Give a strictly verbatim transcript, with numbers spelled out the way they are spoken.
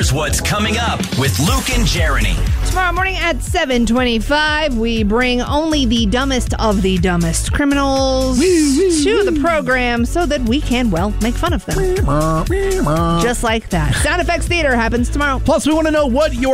Here's what's coming up with Luke and Jeremy. Tomorrow morning at seven twenty-five, we bring only the dumbest of the dumbest criminals to the program so that we can, well, make fun of them. Just like that. Sound Effects Theater happens tomorrow. Plus, we want to know what your